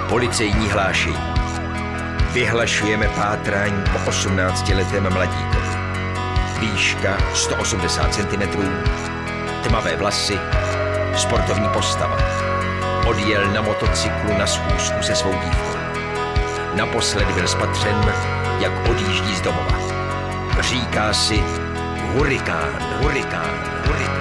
Policejní hlášení. Vyhlašujeme pátrání po 18letém mladíkovi. Výška 180 cm, tmavé vlasy, sportovní postava. Odjel na motocyklu na schůzku se svou dívkou. Naposled byl spatřen, jak odjíždí z domova. Říká si hurikán.